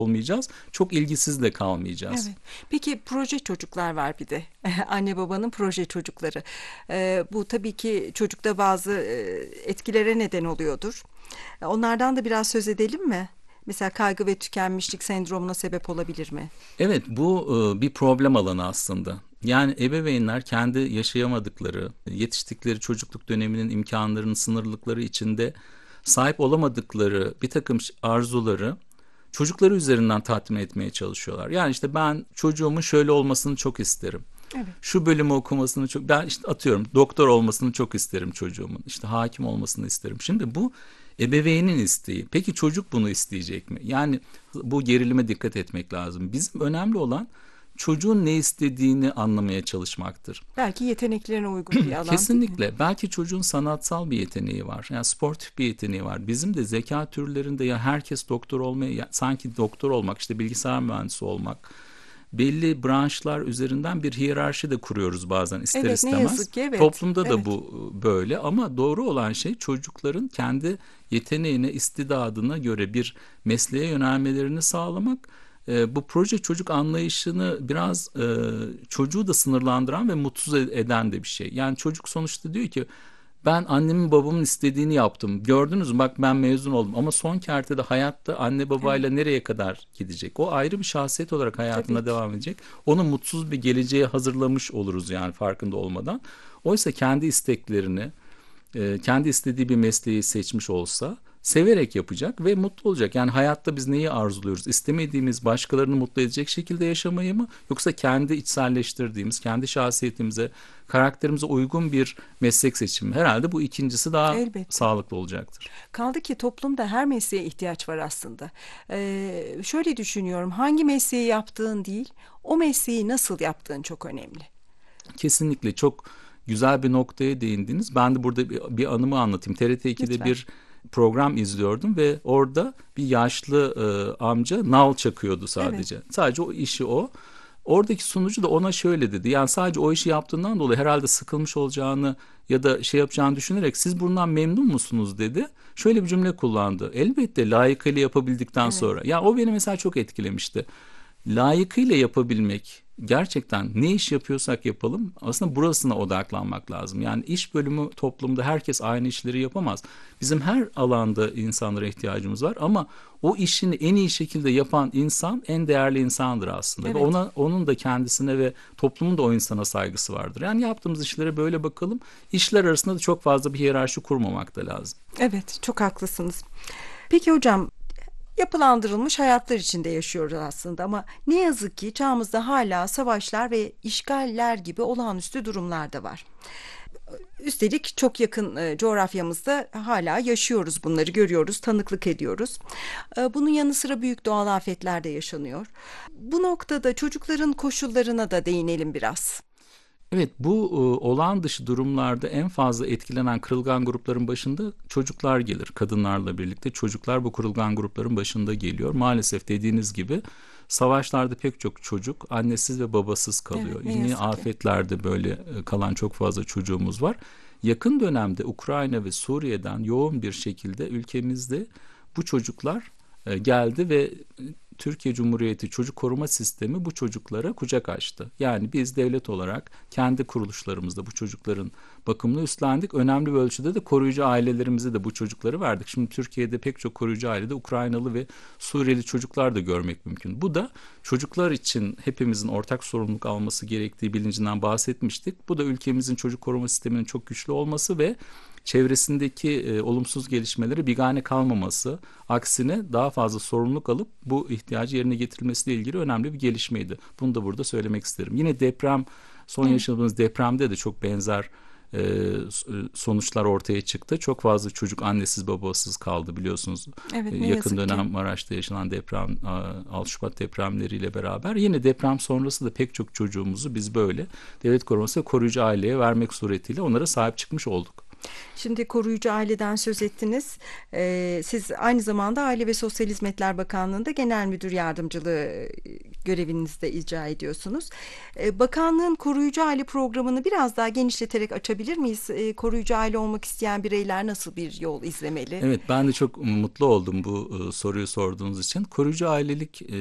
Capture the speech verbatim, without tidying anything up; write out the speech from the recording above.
olmayacağız. Çok ilgisiz de kalmayacağız. Evet. Peki proje çocuklar var bir de. Anne babanın proje çocukları. Ee, bu tabii ki çocukta bazı e, etkilere neden oluyordur. Onlardan da biraz söz edelim mi? Mesela kaygı ve tükenmişlik sendromuna sebep olabilir mi? Evet, bu e, bir problem alanı aslında. Yani ebeveynler kendi yaşayamadıkları, yetiştikleri çocukluk döneminin imkanlarının sınırlılıkları içinde sahip olamadıkları bir takım arzuları çocukları üzerinden tatmin etmeye çalışıyorlar. Yani işte ben çocuğumun şöyle olmasını çok isterim. Evet. Şu bölümü okumasını çok, ben işte atıyorum doktor olmasını çok isterim çocuğumun. İşte hakim olmasını isterim. Şimdi bu ebeveynin isteği. Peki çocuk bunu isteyecek mi? Yani bu gerilime dikkat etmek lazım. Bizim önemli olan çocuğun ne istediğini anlamaya çalışmaktır. Belki yeteneklerine uygun bir alan, değil mi? Kesinlikle. Belki çocuğun sanatsal bir yeteneği var. Yani sportif bir yeteneği var. Bizim de zeka türlerinde ya herkes doktor olmaya, ya sanki doktor olmak, işte bilgisayar mühendisi olmak, belli branşlar üzerinden bir hiyerarşi de kuruyoruz bazen ister Evet, ne istemez. yazık ki, evet. Toplumda da Evet. bu böyle ama doğru olan şey çocukların kendi yeteneğine, istidadına göre bir mesleğe yönelmelerini sağlamak. E, bu proje çocuk anlayışını biraz e, çocuğu da sınırlandıran ve mutsuz eden de bir şey. Yani çocuk sonuçta diyor ki ben annemin babamın istediğini yaptım. Gördünüz mü bak ben mezun oldum. Ama son kertede hayatta anne Evet. babayla nereye kadar gidecek? O ayrı bir şahsiyet olarak Tabii hayatına ki. devam edecek. Onu mutsuz bir geleceğe hazırlamış oluruz yani farkında olmadan. Oysa kendi isteklerini, e, kendi istediği bir mesleği seçmiş olsa severek yapacak ve mutlu olacak. Yani hayatta biz neyi arzuluyoruz? İstemediğimiz, başkalarını mutlu edecek şekilde yaşamayı mı? Yoksa kendi içselleştirdiğimiz, kendi şahsiyetimize, karakterimize uygun bir meslek seçimi? Herhalde bu ikincisi daha Elbette. sağlıklı olacaktır. Kaldı ki toplumda her mesleğe ihtiyaç var aslında. Ee, şöyle düşünüyorum, hangi mesleği yaptığın değil, o mesleği nasıl yaptığın çok önemli. Kesinlikle çok güzel bir noktaya değindiniz. Ben de burada bir, bir anımı anlatayım. T R T ikide Lütfen. bir program izliyordum ve orada bir yaşlı e, amca nal çakıyordu Evet. sadece. Sadece o işi o. Oradaki sunucu da ona şöyle dedi. Yani sadece o işi yaptığından dolayı herhalde sıkılmış olacağını ya da şey yapacağını düşünerek siz bundan memnun musunuz dedi. Şöyle bir cümle kullandı. Elbette layıkıyla yapabildikten Evet. sonra. Ya o beni mesela çok etkilemişti. Layıkıyla yapabilmek gerçekten ne iş yapıyorsak yapalım aslında burasına odaklanmak lazım. Yani iş bölümü toplumda herkes aynı işleri yapamaz. Bizim her alanda insanlara ihtiyacımız var ama o işini en iyi şekilde yapan insan en değerli insandır aslında. Ve Evet. ona onun da kendisine ve toplumun da o insana saygısı vardır. Yani yaptığımız işlere böyle bakalım. İşler arasında da çok fazla bir hiyerarşi kurmamak da lazım. Evet, çok haklısınız. Peki hocam, yapılandırılmış hayatlar içinde yaşıyoruz aslında ama ne yazık ki çağımızda hala savaşlar ve işgaller gibi olağanüstü durumlar da var. Üstelik çok yakın e, coğrafyamızda hala yaşıyoruz, bunları görüyoruz, tanıklık ediyoruz. E, bunun yanı sıra büyük doğal afetler de yaşanıyor. Bu noktada çocukların koşullarına da değinelim biraz. Evet, bu e, olağan dışı durumlarda en fazla etkilenen kırılgan grupların başında çocuklar gelir. Kadınlarla birlikte çocuklar bu kırılgan grupların başında geliyor. Maalesef dediğiniz gibi savaşlarda pek çok çocuk annesiz ve babasız kalıyor. Evet, ne Yine yazık ki. afetlerde böyle e, kalan çok fazla çocuğumuz var. Yakın dönemde Ukrayna ve Suriye'den yoğun bir şekilde ülkemizde bu çocuklar e, geldi ve Türkiye Cumhuriyeti Çocuk Koruma Sistemi bu çocuklara kucak açtı. Yani biz devlet olarak kendi kuruluşlarımızda bu çocukların bakımını üstlendik. Önemli bir ölçüde de koruyucu ailelerimize de bu çocukları verdik. Şimdi Türkiye'de pek çok koruyucu ailede Ukraynalı ve Suriyeli çocuklar da görmek mümkün. Bu da çocuklar için hepimizin ortak sorumluluk alması gerektiği bilincinden bahsetmiştik. Bu da ülkemizin çocuk koruma sisteminin çok güçlü olması ve çevresindeki e, olumsuz gelişmeleri bigane kalmaması, aksine daha fazla sorumluluk alıp bu ihtiyacı yerine getirilmesiyle ilgili önemli bir gelişmeydi. Bunu da burada söylemek isterim. Yine deprem, son Evet. yaşadığımız depremde de çok benzer e, sonuçlar ortaya çıktı. Çok fazla çocuk annesiz babasız kaldı biliyorsunuz. Evet, E, ne yakın yazık ki. dönem Maraş'ta yaşanan deprem, altı Şubat depremleriyle beraber. Yine deprem sonrası da pek çok çocuğumuzu biz böyle devlet koruması ve koruyucu aileye vermek suretiyle onlara sahip çıkmış olduk. Şimdi koruyucu aileden söz ettiniz. Ee, siz aynı zamanda Aile ve Sosyal Hizmetler Bakanlığı'nda Genel Müdür Yardımcılığı görevinizi de icra ediyorsunuz. E, bakanlığın koruyucu aile programını biraz daha genişleterek açabilir miyiz? E, koruyucu aile olmak isteyen bireyler nasıl bir yol izlemeli? Evet, ben de çok mutlu oldum bu e, soruyu sorduğunuz için. Koruyucu ailelik